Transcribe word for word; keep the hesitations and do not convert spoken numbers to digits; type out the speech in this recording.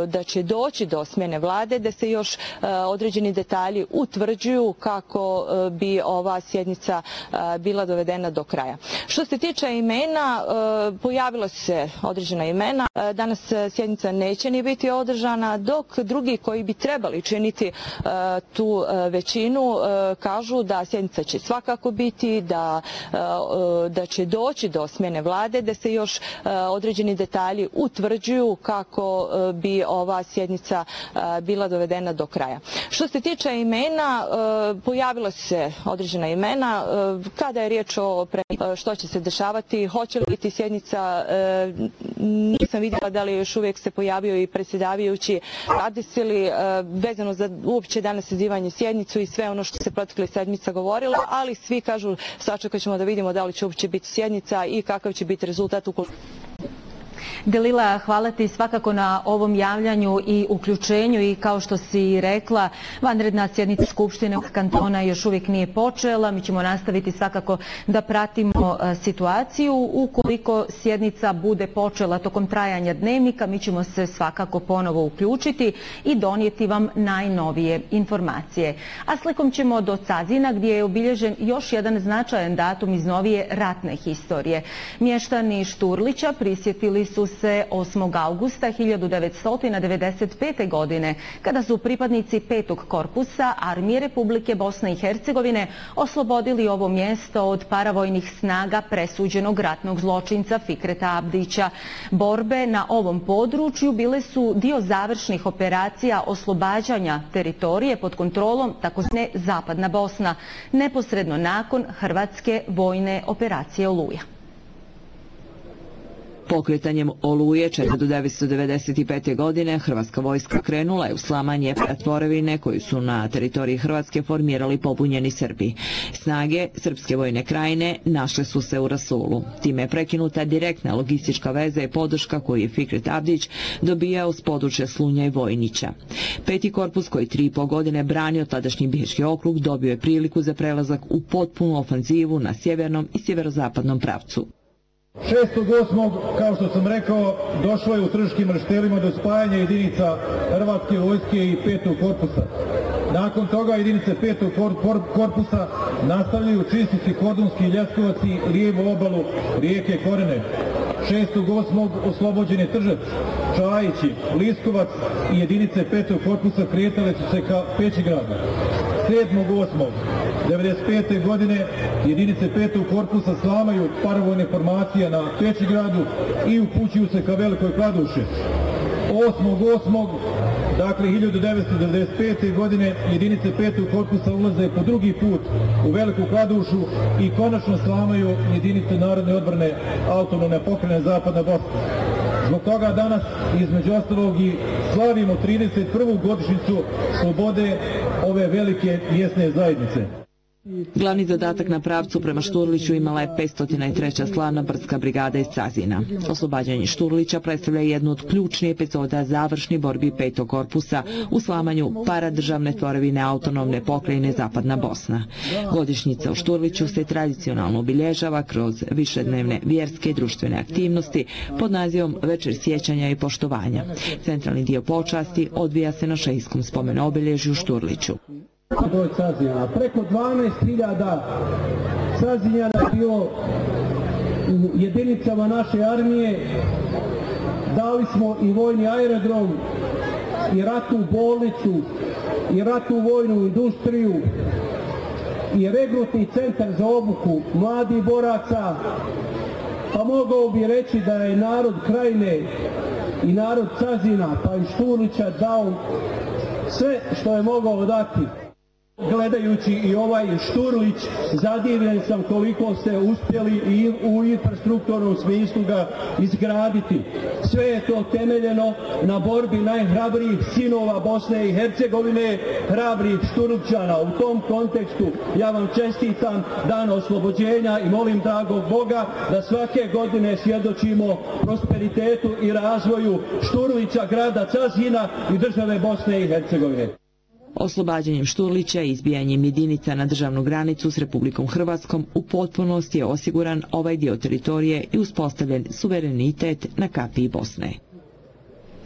da će doći do smjene vlade, da se još određeni detalji utvrđuju kako bi ova sjednica bila dovedena do kraja. Što se tiče imena, pojavila su se određena imena. Danas sjednica neće ni biti održana, dok drugi koji bi trebali činiti tu većinu kažu da sjednica će svakako biti, da, da će doći do smjene vlade, da se još određeni detalji utvrđuju kako bi ova sjednica bila dovedena do kraja. Što se tiče imena, pojavila su se određena imena. Kada je riječ o što će se dešavati, hoće li biti sjednica, nisam vidjela da li još uvijek se pojavio i predsjedavajući, radi se li vezano za uopće danas sazivanje sjednicu i sve ono što se proteklih sedmica govorilo, ali svi kažu sačekat ćemo da vidimo da li će uopće biti sjednica i kakav će biti rezultat ukoliko... Delila, hvala ti svakako na ovom javljanju i uključenju i kao što si rekla, vanredna sjednica Skupštine kantona još uvijek nije počela. Mi ćemo nastaviti svakako da pratimo situaciju. Ukoliko sjednica bude počela tokom trajanja dnevnika, mi ćemo se svakako ponovo uključiti i donijeti vam najnovije informacije. A slikom ćemo do Cazina gdje je obilježen još jedan značajan datum iz novije ratne historije. Mještani Šturlića prisjetili su se osmog augusta hiljadu devetsto devedeset pete. godine, kada su pripadnici petog korpusa Armije Republike Bosne i Hercegovine oslobodili ovo mjesto od paravojnih snaga presuđenog ratnog zločinca Fikreta Abdića. Borbe na ovom području bile su dio završnih operacija oslobađanja teritorije pod kontrolom takozvane Zapadna Bosna, neposredno nakon hrvatske vojne operacije Oluja. Pokretanjem Oluje hiljadu devetsto devedeset pete. godine hrvatska vojska krenula je u slamanje tvorevine koju su na teritoriji Hrvatske formirali pobunjeni Srbi. Snage Srpske vojne krajine našle su se u Rasulu. Time je prekinuta direktna logistička veza i podrška koju je Fikret Abdić dobijao s područja Slunja i Vojnića. Peti korpus koji tri i po godine branio tadašnji Bihaćki okrug dobio je priliku za prelazak u potpunu ofanzivu na sjevernom i sjeverozapadnom pravcu. šestog osmog kao što sam rekao, došlo je u Tržiškim rštelima do spajanja jedinica Hrvatske vojske i petog korpusa. Nakon toga jedinice petog korpusa nastavljaju čistiti Kordunski Ljeskovac i lijevu obalu rijeke Korene. šestog osmog oslobođen je Tržac, Čajići, Liskovac i jedinice petog korpusa kretale su se ka Pećigradu. sedmog osmog devedeset pete. godine jedinice petog korpusa slamaju paravojne formacije na Pećigradu i upućuju se ka Velikoj Kladuši. osmog osmog dakle hiljadu devetsto devedeset pete. godine jedinice petog korpusa ulaze po drugi put u Veliku Kladušu i konačno slamaju jedinice narodne odbrane autonomne pokrajine Zapadna Bosna. Zbog toga danas između ostalog i slavimo trideset prvu godišnjicu slobode ove velike mjesne zajednice. Glavni zadatak na pravcu prema Šturliću imala je petsto treća slavna brdska brigada iz Cazina. Oslobađanje Šturlića predstavlja jednu od ključnih epizoda završni borbi petog korpusa u slamanju paradržavne tvorevine autonomne pokrajine Zapadna Bosna. Godišnjica u Šturliću se tradicionalno obilježava kroz višednevne vjerske i društvene aktivnosti pod nazivom Večer sjećanja i poštovanja. Centralni dio počasti odvija se na šehijskom spomenu obilježju u Šturliću. Broj Cazinjana. Preko dvanaest hiljada Cazinjana bilo u jedinicama naše armije. Dali smo i vojni aerodrom, i ratnu bolnicu, i ratnu vojnu industriju, i regrutni centar za obuku mladih boraca. Pa mogao bi reći da je narod Krajine i narod Cazina, pa i Šturlića dao sve što je mogao dati. Gledajući i ovaj Šturlić, zadivljen sam koliko ste uspjeli i u infrastrukturnom smislu ga izgraditi. Sve je to temeljeno na borbi najhrabrijih sinova Bosne i Hercegovine, hrabrih Šturlićana. U tom kontekstu ja vam čestitam dan oslobođenja i molim dragog Boga da svake godine svjedočimo prosperitetu i razvoju Šturlića, grada Cazina i države Bosne i Hercegovine. Oslobađanjem Šturlića i izbijanjem jedinica na državnu granicu s Republikom Hrvatskom u potpunosti je osiguran ovaj dio teritorije i uspostavljen suverenitet na kapiji Bosne.